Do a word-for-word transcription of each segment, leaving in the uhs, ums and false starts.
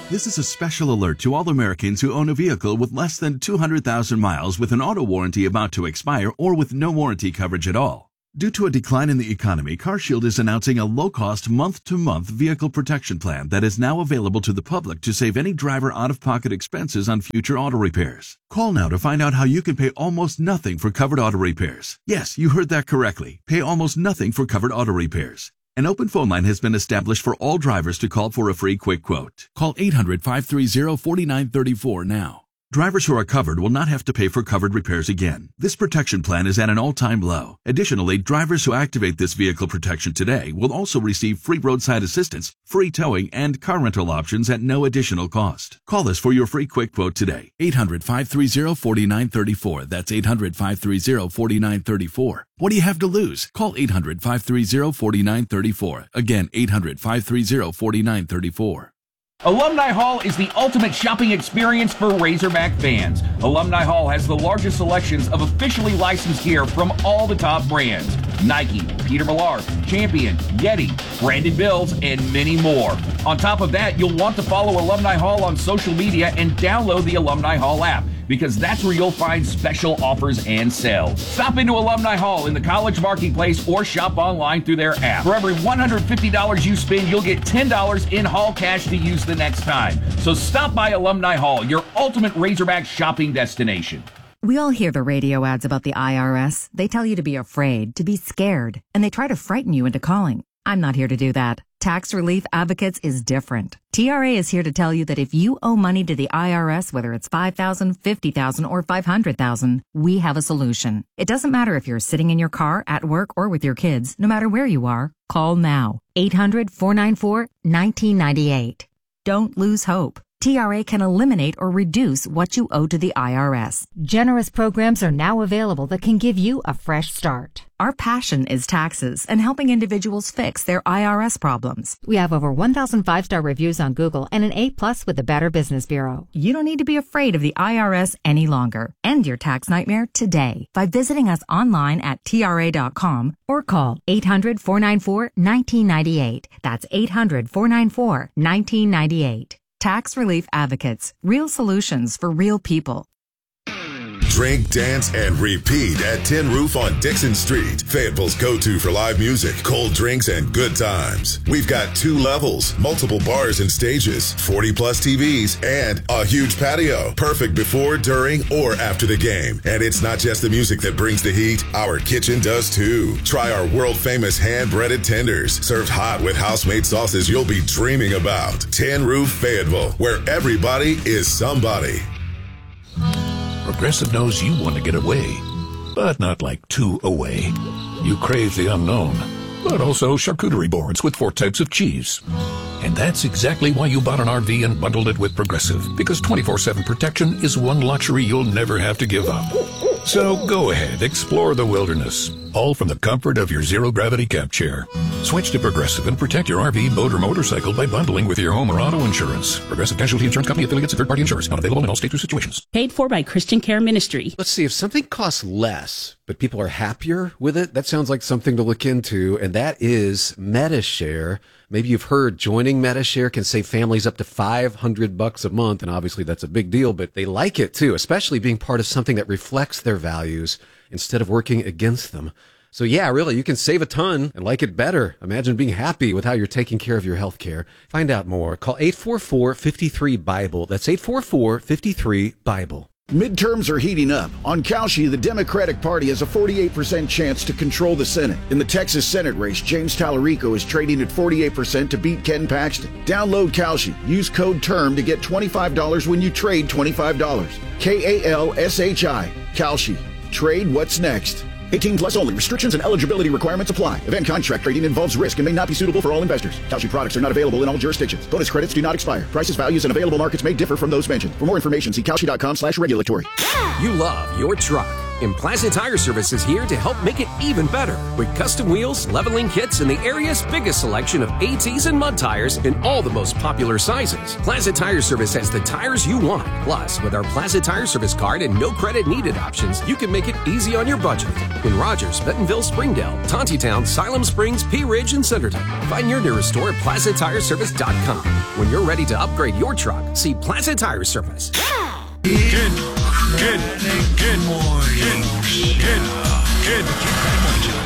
This is a special alert to all Americans who own a vehicle with less than two hundred thousand miles with an auto warranty about to expire or with no warranty coverage at all. Due to a decline in the economy, CarShield is announcing a low-cost month-to-month vehicle protection plan that is now available to the public to save any driver out-of-pocket expenses on future auto repairs. Call now to find out how you can pay almost nothing for covered auto repairs. Yes, you heard that correctly. Pay almost nothing for covered auto repairs. An open phone line has been established for all drivers to call for a free quick quote. Call eight hundred, five three zero, four nine three four now. Drivers who are covered will not have to pay for covered repairs again. This protection plan is at an all-time low. Additionally, drivers who activate this vehicle protection today will also receive free roadside assistance, free towing, and car rental options at no additional cost. Call us for your free quick quote today. eight hundred, five three zero, four nine three four. That's eight hundred, five three zero, four nine three four. What do you have to lose? Call eight hundred, five three zero, four nine three four. Again, eight hundred, five three zero, four nine three four. Alumni Hall is the ultimate shopping experience for Razorback fans. Alumni Hall has the largest selections of officially licensed gear from all the top brands. Nike, Peter Millar, Champion, Yeti, Brandon Bills, and many more. On top of that, you'll want to follow Alumni Hall on social media and download the Alumni Hall app, because that's where you'll find special offers and sales. Stop into Alumni Hall in the College Marketplace or shop online through their app. For every one hundred fifty dollars you spend, you'll get ten dollars in Hall cash to use the next time. So stop by Alumni Hall, your ultimate Razorback shopping destination. We all hear the radio ads about the I R S. They tell you to be afraid, to be scared, and they try to frighten you into calling. I'm not here to do that. Tax Relief Advocates is different. T R A is here to tell you that if you owe money to the I R S, whether it's five thousand dollars, fifty thousand dollars, or five hundred thousand dollars, we have a solution. It doesn't matter if you're sitting in your car, at work, or with your kids. No matter where you are, call now. eight hundred, four nine four, one nine nine eight. Don't lose hope. T R A can eliminate or reduce what you owe to the I R S. Generous programs are now available that can give you a fresh start. Our passion is taxes and helping individuals fix their I R S problems. We have over one thousand five-star reviews on Google and an A plus with the Better Business Bureau. You don't need to be afraid of the I R S any longer. End your tax nightmare today by visiting us online at T R A dot com or call eight hundred, four nine four, one nine nine eight. That's eight hundred, four nine four, one nine nine eight. Tax Relief Advocates. Real solutions for real people. Drink, dance, and repeat at Tin Roof on Dixon Street. Fayetteville's go-to for live music, cold drinks, and good times. We've got two levels, multiple bars and stages, forty plus T Vs, and a huge patio. Perfect before, during, or after the game. And it's not just the music that brings the heat. Our kitchen does too. Try our world-famous hand-breaded tenders, served hot with house-made sauces you'll be dreaming about. Tin Roof Fayetteville, where everybody is somebody. Progressive knows you want to get away, but not like too away. You crave the unknown, but also charcuterie boards with four types of cheese. And that's exactly why you bought an R V and bundled it with Progressive, because twenty-four seven protection is one luxury you'll never have to give up. So go ahead, explore the wilderness, all from the comfort of your zero-gravity camp chair. Switch to Progressive and protect your R V, boat, or motorcycle by bundling with your home or auto insurance. Progressive Casualty Insurance Company, affiliates, and third-party insurers. Not available in all states or situations. Paid for by Christian Care Ministry. Let's see, if something costs less, but people are happier with it, that sounds like something to look into, and that is Medi-Share. Maybe you've heard joining Medi-Share can save families up to five hundred bucks a month, and obviously that's a big deal, but they like it too, especially being part of something that reflects their values instead of working against them. So yeah, really, you can save a ton and like it better. Imagine being happy with how you're taking care of your health care. Find out more. Call eight four four, five three, BIBLE. That's eight four four, five three, BIBLE. Midterms are heating up. On Cauchy, the Democratic Party has a forty-eight percent chance to control the Senate. In the Texas Senate race, James Tallarico is trading at forty-eight percent to beat Ken Paxton. Download Cauchy. Use code TERM to get twenty-five dollars when you trade twenty-five dollars. K A L S H I. Cauchy. Trade what's next. eighteen plus only. Restrictions and eligibility requirements apply. Event contract trading involves risk and may not be suitable for all investors. Cauchy products are not available in all jurisdictions. Bonus credits do not expire. Prices, values, and available markets may differ from those mentioned. For more information, see Cauchy dot com slash regulatory. You love your truck, And Plaza Tire Service is here to help make it even better with custom wheels, leveling kits, and the area's biggest selection of ATs and mud tires in all the most popular sizes. Plaza Tire Service has the tires you want. Plus, with our Plaza Tire Service card and no credit needed options, you can make it easy on your budget. In Rogers, Bentonville, Springdale, Tontitown, Siloam Springs, Pea Ridge, and Centerton. Find your nearest store at plaza tire service dot com. When you're ready to upgrade your truck, see Plaza Tire Service. Good, good, good morning. Good, good, good.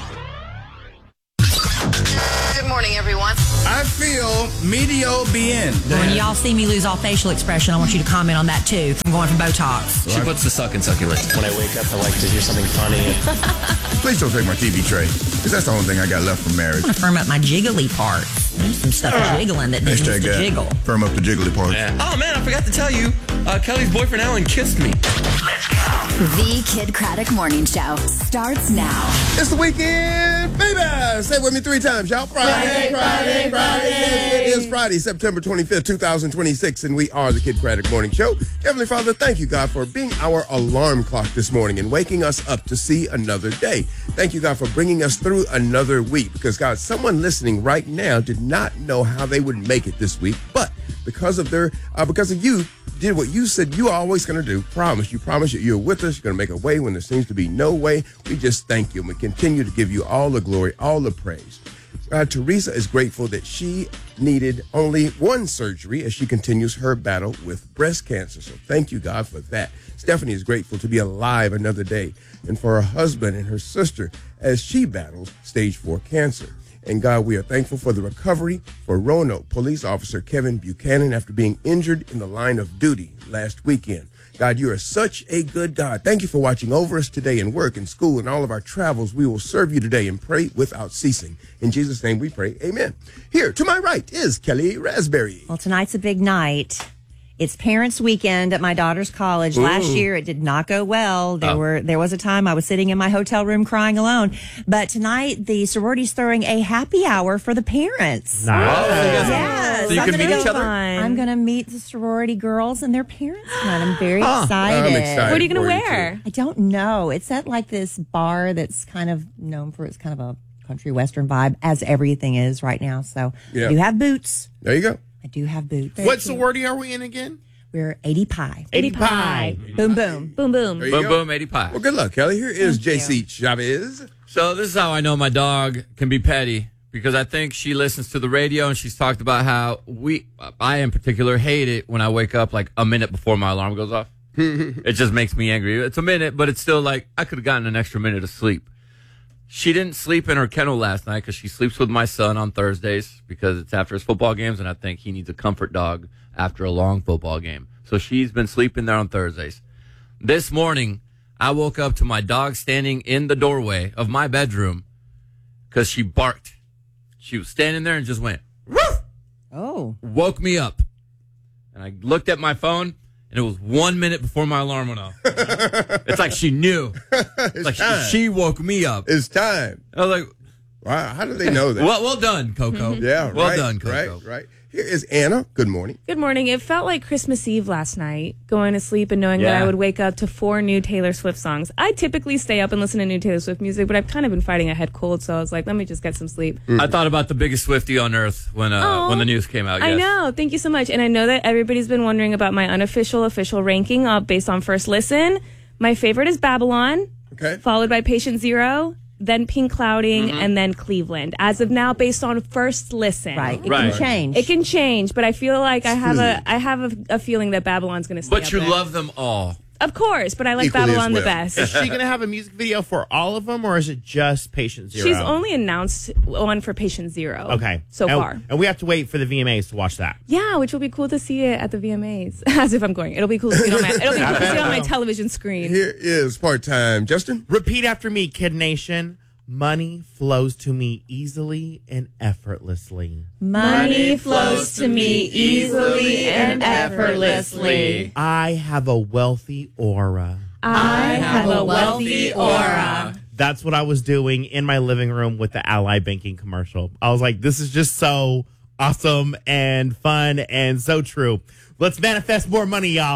Good morning, everyone. I feel medio bien. When y'all see me lose all facial expression, I want you to comment on that too. I'm going from Botox. She puts the suck and sucky list. When I wake up, I like to hear something funny. Please don't take my T V tray, because that's the only thing I got left from marriage. I'm going to firm up my jiggly part. There's some stuff uh, jiggling that needs to that. jiggle. Firm up the jiggly part. Yeah. Oh, man, I forgot to tell you. Uh, Kelly's boyfriend, Alan, kissed me. Let's go. The Kid Craddock Morning Show starts now. It's the weekend, baby. Say it with me three times, y'all. Friday, Friday, Friday. Friday. It is Friday, September twenty-fifth, twenty twenty-six, and we are the Kid Craddock Morning Show. Heavenly Father, thank you, God, for being our alarm clock this morning and waking us up to see another day. Thank you, God, for bringing us through another week, because, God, someone listening right now did not know how they would make it this week, but because of their, uh, because of you, did what you said you are always going to do. Promise. You promise that you're with us. You're going to make a way when there seems to be no way. We just thank you, and we continue to give you all the glory, all the praise. Uh, Teresa is grateful that she needed only one surgery as she continues her battle with breast cancer. So thank you, God, for that. Stephanie is grateful to be alive another day, and for her husband and her sister as she battles stage four cancer. And God, we are thankful for the recovery for Roanoke police officer Kevin Buchanan after being injured in the line of duty last weekend. God, you are such a good God. Thank you for watching over us today in work and school and all of our travels. We will serve you today and pray without ceasing. In Jesus' name we pray, amen. Here, to my right is Kelly Raspberry. Well, tonight's a big night. It's parents' weekend at my daughter's college. Ooh. Last year, it did not go well. There Oh. were there was a time I was sitting in my hotel room crying alone. But tonight, the sorority's throwing a happy hour for the parents. Nice. Oh, yeah. So you I'm can gonna meet go- each other? I'm going to meet the sorority girls and their parents tonight. I'm very Huh. excited. I'm excited What are you going for to you, wear? I don't know. It's at like this bar that's kind of known for its kind of a country western vibe, as everything is right now. So Yeah. I do have boots. There you go. I do have boots. What sorority are we in again? We're eighty Pi. eighty Pi. Boom, boom. Boom, boom. There you Boom, go. boom, eighty pie. Well, good luck, Kelly. Here is Thank J C Chavez. So this is how I know my dog can be petty, because I think she listens to the radio and she's talked about how we, I in particular, hate it when I wake up like a minute before my alarm goes off. It just makes me angry. It's a minute, but it's still like I could have gotten an extra minute of sleep. She didn't sleep in her kennel last night because she sleeps with my son on Thursdays because it's after his football games, and I think he needs a comfort dog after a long football game. So she's been sleeping there on Thursdays. This morning, I woke up to my dog standing in the doorway of my bedroom because she barked. She was standing there and just went, woof! Oh. Woke me up. And I looked at my phone, and it was one minute before my alarm went off. It's like she knew. It's, It's like time. she, she woke me up. It's time. I was like, wow, how do they know that? well, well done, Coco. Yeah, well right, done, Coco. Right, right. Here is Anna. Good morning. Good morning. It felt like Christmas Eve last night, going to sleep and knowing that Yeah. I would wake up to four new Taylor Swift songs. I typically stay up and listen to new Taylor Swift music, but I've kind of been fighting a head cold, so I was like, let me just get some sleep. I thought about the biggest Swiftie on earth when uh, Aw. when the news came out. I Yes. know. Thank you so much. And I know that everybody's been wondering about my unofficial official ranking uh, based on first listen. My favorite is Babylon, Okay. followed by Patient Zero, then Pink Clouding, Mm-hmm. and then Cleveland. As of now, based on first listen. Right. It Right. can change. It can change, but I feel like I have a I have a, a feeling that Babylon's going to stay But up you there. love them all. Of course, but I like Equally Babylon as the well. best. Is she going to have a music video for all of them, or is it just Patient Zero? She's only announced one for Patient Zero. Okay. So and, far. And we have to wait for the V M As to watch that. Yeah, which will be cool to see it at the V M As. As if I'm going. It'll be cool to see it on my, it'll be cool to see it on my television screen. Here is part-time Justin. Repeat after me, Kid Nation. Money flows to me easily and effortlessly. Money flows to me easily and effortlessly. I have a wealthy aura. I have a wealthy aura. That's what I was doing in my living room with the Ally Banking commercial. I was like, this is just so awesome and fun and so true. Let's manifest more money, y'all.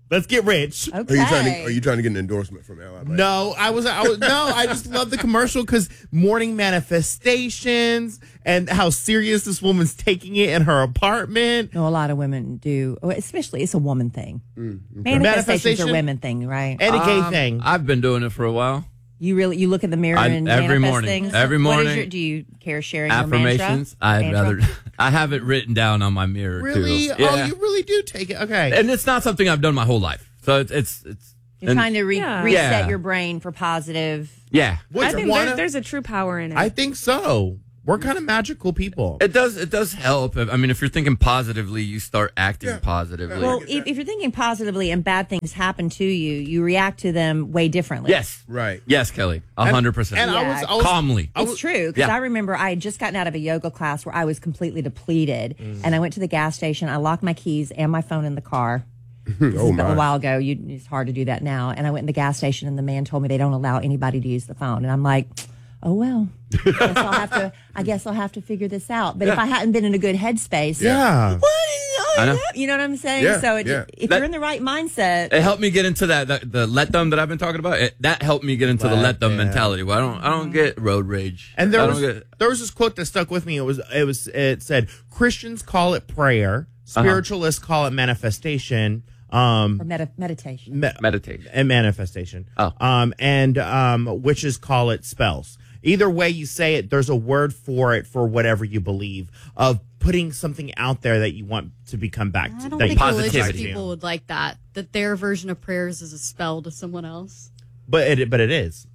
Let's get rich. Okay. Are you trying to Are you trying to get an endorsement from L I? No, I was. I was no, I just love the commercial because morning manifestations and how serious this woman's taking it in her apartment. No, a lot of women do, especially it's a woman thing. Mm, okay. Manifestations Manifestation? are women thing, right? And a gay Um, thing. I've been doing it for a while. You really you look in the mirror I- and every manifest morning. things. Every What is morning. your, do you care sharing Affirmations. Your mantra? I'd Mantra? rather. I have it written down on my mirror Really? too. Oh, you really do take it. Okay. And it's not something I've done my whole life. So it's it's it's. You're and- trying to re- Yeah. reset Yeah. your brain for positive. Yeah. I think there, there's a true power in it. I think so. We're kind of magical people. It does. It does help. I mean, if you're thinking positively, you start acting positively. Well, if, if you're thinking positively and bad things happen to you, you react to them way differently. yes. Right. Yes, Kelly. A hundred percent. and I was- I was- calmly. It's true because Yeah. I remember I had just gotten out of a yoga class where I was completely depleted, Mm. and I went to the gas station. I locked my keys and my phone in the car. This Oh, is my. a while ago. You, it's hard to do that now. And I went in the gas station, and the man told me they don't allow anybody to use the phone. And I'm like, oh well. I guess I'll have to. I guess I'll have to figure this out. But if Yeah. I hadn't been in a good headspace, Yeah. what? I know. You know what I'm saying? Yeah, so it, yeah. if That- you're in the right mindset, It helped me get into that, that the let them that I've been talking about. It, that helped me get into the Let let them them. mentality. Where I don't I don't get road rage. And there I was don't get, there was this quote that stuck with me. It was it was it said Christians call it prayer, spiritualists call it manifestation, um, or medi- meditation. me- meditation and manifestation. Oh. um, and um, witches call it spells. Either way you say it, there's a word for it for whatever you believe of putting something out there that you want to become back to. I don't that think you- religious people would like that. That their version of prayers is a spell to someone else. But it but it is.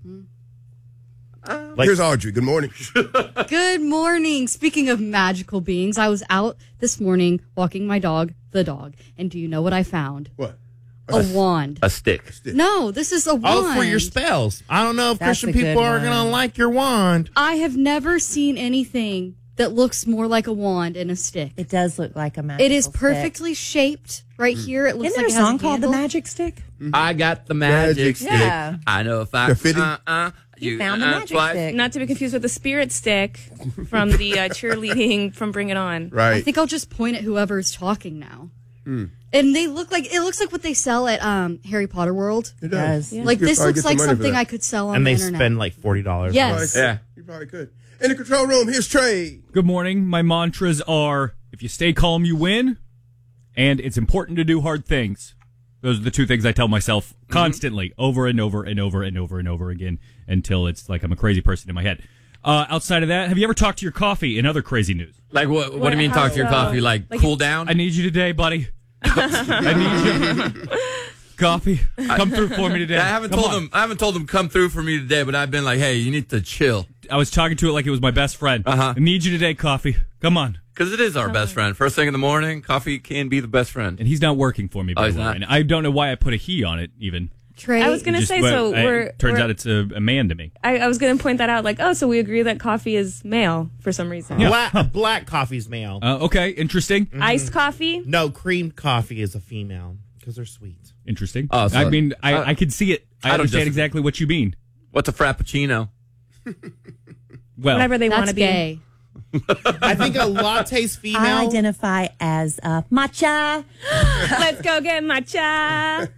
Like- Here's Audrey. Good morning. Good morning. Speaking of magical beings, I was out this morning walking my dog, the dog, and do you know what I found? What? A wand. A stick. No, this is a wand. Oh, for your spells. I don't know if That's Christian a good people are one. going to like your wand. I have never seen anything that looks more like a wand and a stick. It does look like a magic. It is perfectly shaped right here. It looks Isn't like there it a has song called handle. The Magic Stick? I got the magic, Magic stick. Yeah. I know if I The fitting? uh, uh, You you found the uh, magic twice. stick. Not to be confused with the spirit stick from the uh, cheerleading from Bring It On. Right. I think I'll just point at whoever's talking now. Mm. And they look like it looks like what they sell at um, Harry Potter World. It does. Yeah. Like You could this probably looks get some like money for something that. I could sell on And the they internet. spend like forty dollars. Yes. Probably Yeah. could. You probably could. In the control room, here's Trey. Good morning. My mantras are if you stay calm, you win, and it's important to do hard things. Those are the two things I tell myself constantly, over and over and over and over and over again, until it's like I'm a crazy person in my head. Uh, outside of that, have you ever talked to your coffee in other crazy news? Like what? What, do you mean? Talk to your so? coffee? Like, Like cool down? I need you today, buddy. I need you. Coffee, come through for me today. I haven't Come told on. them. I haven't told them come through for me today, but I've been like, hey, you need to chill. I was talking to it like it was my best friend. Uh-huh. I need you today, coffee. Come on. Because it is our best friend. First thing in the morning, coffee can be the best friend. And he's not working for me. Oh, By he's the way. not? And I don't know why I put a he on it. Even Trey, I was going to Just- say, but so I- we're. turns we're- out it's a, a man to me. I, I was going to point that out, like, oh, so we agree that coffee is male for some reason. Black, black coffee's male. Uh, okay, interesting. Iced coffee? No, creamed coffee is a female because they're sweet. Interesting. Oh, so- I mean, I, uh, I can see it. I, I don't understand just- exactly what you mean. What's a frappuccino? Well, Whatever they want that's to be. gay. I think a latte's female. I identify as uh, matcha. Let's go get matcha.